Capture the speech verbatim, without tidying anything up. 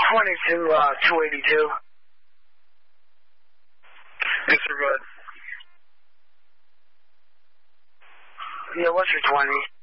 twenty to uh, two eighty-two. Yes, sir, go ahead. Yeah, what's your twenty?